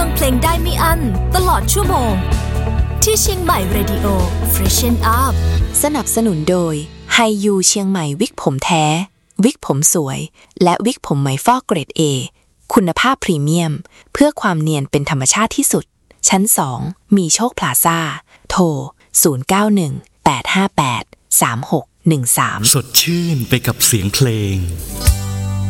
ฟังเพลงได้ไม่อั้นตลอดชั่วโมงที่เชียงใหม่ Radio Freshen Up สนับสนุนโดยไฮยูเชียงใหม่วิกผมแท้วิกผมสวยและวิกผมไหมฟอกเกรด A คุณภาพพรีเมียมเพื่อความเนียนเป็นธรรมชาติที่สุดชั้น2มีโชคพลาซ่าโทร0918583613 สดชื่นไปกับเสียงเพลง